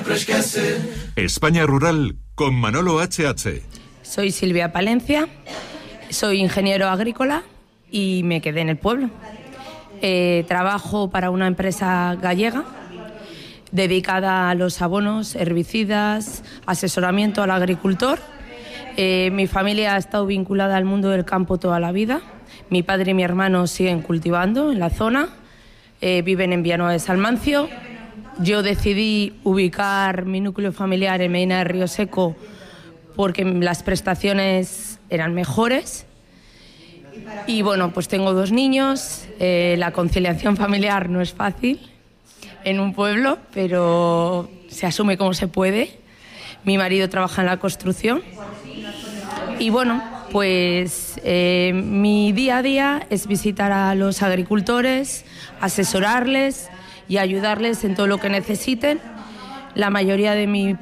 España Rural con Manolo HH. Soy Silvia Palencia, soy ingeniero agrícola y me quedé en el pueblo. Trabajo para una empresa gallega dedicada a los abonos, herbicidas, asesoramiento al agricultor. Mi familia ha estado vinculada al mundo del campo toda la vida. Mi padre y mi hermano siguen cultivando en la zona, viven en Villanueva de Salmancio. Yo decidí ubicar mi núcleo familiar en Medina de Río Seco porque las prestaciones eran mejores. Y bueno, pues tengo 2 niños, la conciliación familiar no es fácil en un pueblo, pero se asume como se puede. Mi marido trabaja en la construcción y bueno, pues mi día a día es visitar a los agricultores, asesorarles y ayudarles en todo lo que necesiten. La mayoría de mi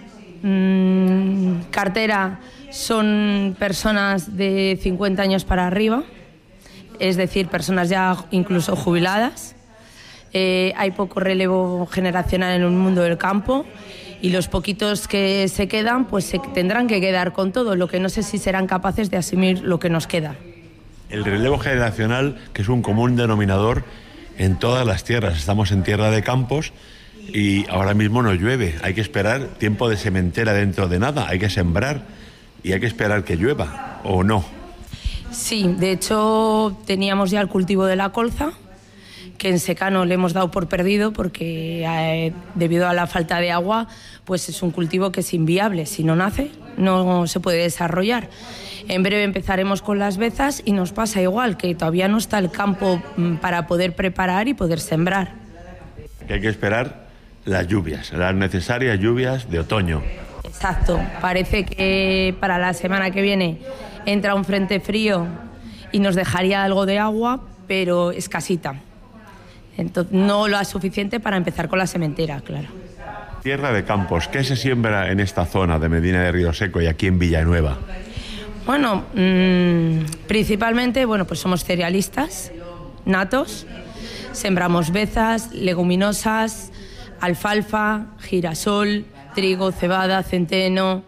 cartera son personas de 50 años para arriba, es decir, personas ya incluso jubiladas. Hay poco relevo generacional en el mundo del campo y los poquitos que se quedan pues se tendrán que quedar con todo, lo que no sé si serán capaces de asumir lo que nos queda. El relevo generacional, que es un común denominador en todas las tierras. Estamos en tierra de campos y ahora mismo no llueve. Hay que esperar tiempo de sementera dentro de nada. Hay que sembrar y hay que esperar que llueva, ¿o no? Sí, de hecho teníamos ya el cultivo de la colza, que en secano le hemos dado por perdido porque debido a la falta de agua pues es un cultivo que es inviable. Si no nace, no se puede desarrollar. En breve empezaremos con las bezas y nos pasa igual, que todavía no está el campo para poder preparar y poder sembrar. Que hay que esperar las lluvias, las necesarias lluvias de otoño. Exacto, parece que para la semana que viene entra un frente frío y nos dejaría algo de agua, pero escasita. Entonces, no lo suficiente para empezar con la sementera, claro. Tierra de campos, ¿qué se siembra en esta zona de Medina de Río Seco y aquí en Villanueva? Bueno, principalmente, pues somos cerealistas natos, sembramos bezas, leguminosas, alfalfa, girasol, trigo, cebada, centeno.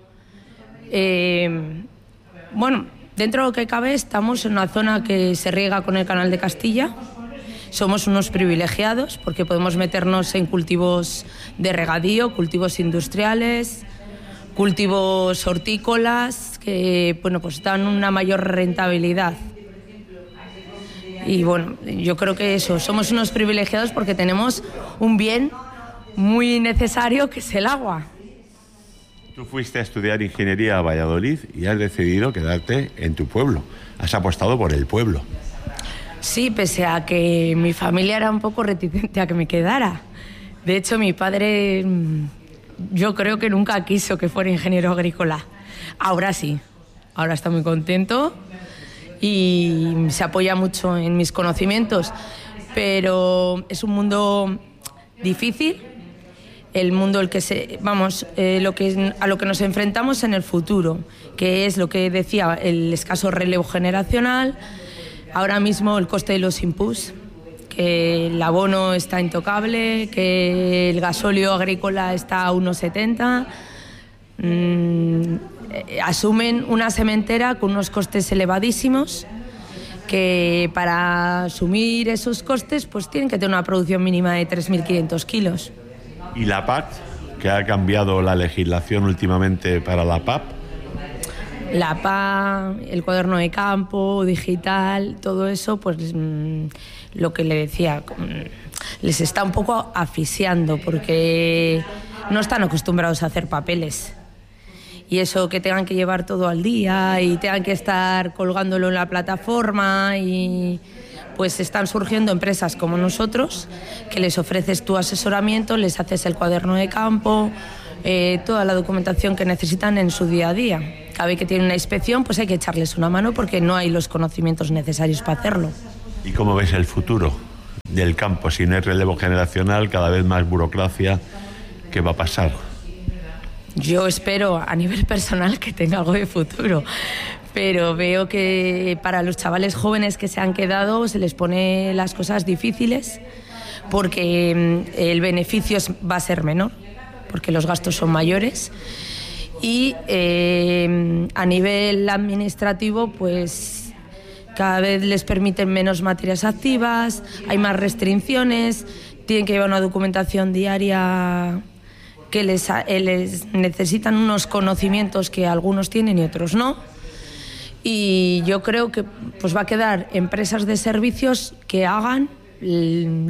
Dentro de lo que cabe estamos en una zona que se riega con el Canal de Castilla. Somos unos privilegiados porque podemos meternos en cultivos de regadío, cultivos industriales, cultivos hortícolas que pues dan una mayor rentabilidad. Y yo creo que somos unos privilegiados porque tenemos un bien muy necesario que es el agua. Tú fuiste a estudiar ingeniería a Valladolid y has decidido quedarte en tu pueblo. Has apostado por el pueblo. Sí, pese a que mi familia era un poco reticente a que me quedara. De hecho, mi padre, yo creo que nunca quiso que fuera ingeniero agrícola. Ahora sí, ahora está muy contento y se apoya mucho en mis conocimientos. Pero es un mundo difícil, el mundo a lo que nos enfrentamos en el futuro, que es lo que decía, el escaso relevo generacional. Ahora mismo el coste de los inputs, que el abono está intocable, que el gasóleo agrícola está a 1,70. Asumen una sementera con unos costes elevadísimos, que para asumir esos costes pues tienen que tener una producción mínima de 3.500 kilos. ¿Y la PAC, que ha cambiado la legislación últimamente para la PAC? La PA, el cuaderno de campo, digital, todo eso, pues lo que le decía, les está un poco asfixiando porque no están acostumbrados a hacer papeles. Y eso que tengan que llevar todo al día y tengan que estar colgándolo en la plataforma y pues están surgiendo empresas como nosotros que les ofreces tu asesoramiento, les haces el cuaderno de campo, toda la documentación que necesitan en su día a día. Cada vez que tienen una inspección, pues hay que echarles una mano porque no hay los conocimientos necesarios para hacerlo. ¿Y cómo ves el futuro del campo? Si no hay relevo generacional, cada vez más burocracia, ¿qué va a pasar? Yo espero a nivel personal que tenga algo de futuro, pero veo que para los chavales jóvenes que se han quedado se les pone las cosas difíciles porque el beneficio va a ser menor, porque los gastos son mayores. Y a nivel administrativo, pues cada vez les permiten menos materias activas, hay más restricciones, tienen que llevar una documentación diaria que les necesitan unos conocimientos que algunos tienen y otros no. Y yo creo que pues va a quedar empresas de servicios que hagan